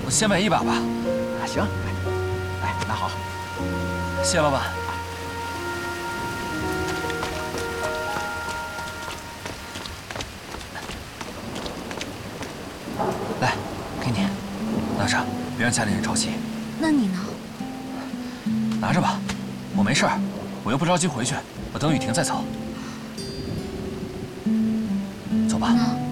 先买一把吧。 啊，行，来，拿好。 谢老板。来，给你，拿着，别让家里人着急。 那你呢？ 拿着吧，我没事儿，我又不着急回去，我等雨停再走。走吧。